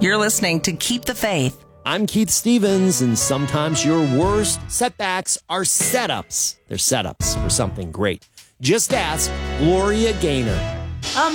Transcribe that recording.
You're listening to Keep the Faith. I'm Keith Stevens, and sometimes your worst setbacks are setups. They're setups for something great. Just ask Gloria Gaynor.